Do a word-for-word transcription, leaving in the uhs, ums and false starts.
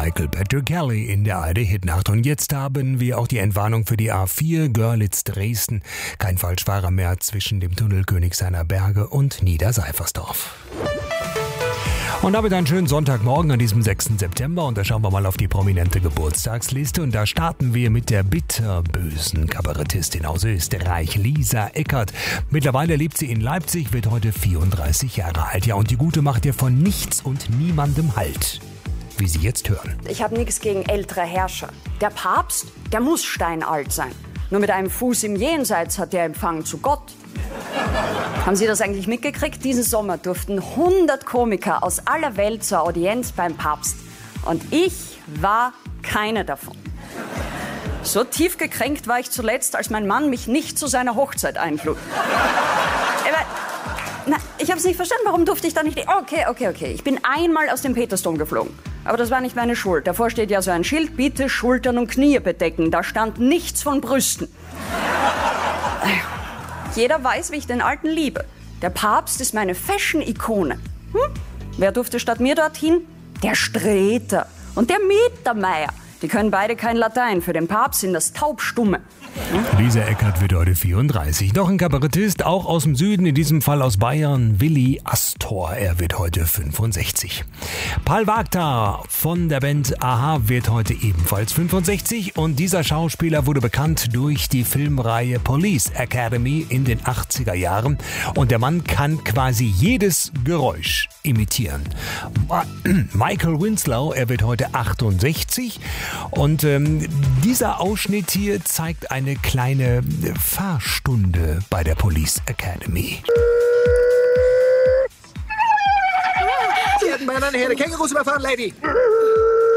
Michael Patrick Kelly in der A R D-Hitnacht. Und jetzt haben wir auch die Entwarnung für die A vier Görlitz-Dresden. Kein Falschfahrer mehr zwischen dem Tunnel Königshainer Berge und Niederseifersdorf. Und damit einen schönen Sonntagmorgen an diesem sechsten September. Und da schauen wir mal auf die prominente Geburtstagsliste. Und da starten wir mit der bitterbösen Kabarettistin aus Österreich, Lisa Eckert. Mittlerweile lebt sie in Leipzig, wird heute vierunddreißig Jahre alt. Ja, und die Gute macht ja von nichts und niemandem Halt, wie Sie jetzt hören. Ich habe nichts gegen ältere Herrscher. Der Papst, der muss steinalt sein. Nur mit einem Fuß im Jenseits hat er Empfang zu Gott. Haben Sie das eigentlich mitgekriegt? Diesen Sommer durften hundert Komiker aus aller Welt zur Audienz beim Papst. Und ich war keine davon. So tief gekränkt war ich zuletzt, als mein Mann mich nicht zu seiner Hochzeit einlud. Na, ich habe es nicht verstanden, warum durfte ich da nicht... Okay, okay, okay. Ich bin einmal aus dem Petersdom geflogen. Aber das war nicht meine Schuld. Davor steht ja so ein Schild, bitte Schultern und Knie bedecken. Da stand nichts von Brüsten. Jeder weiß, wie ich den Alten liebe. Der Papst ist meine Fashion-Ikone. Hm? Wer durfte statt mir dorthin? Der Streter und der Mittermeier. Die können beide kein Latein. Für den Papst sind das Taubstumme. Hm? Lisa Eckert wird heute vierunddreißig. Noch ein Kabarettist, auch aus dem Süden, in diesem Fall aus Bayern, Willi Astor. Er wird heute fünfundsechzig. Paul Waaktaar von der Band Aha wird heute ebenfalls fünfundsechzig. Und dieser Schauspieler wurde bekannt durch die Filmreihe Police Academy in den achtziger Jahren. Und der Mann kann quasi jedes Geräusch imitieren. Michael Winslow, er wird heute achtundsechzig. Und ähm, dieser Ausschnitt hier zeigt eine kleine Fahrstunde bei der Police Academy. Sie hätten beinahe eine Herde Kängurus überfahren, Lady.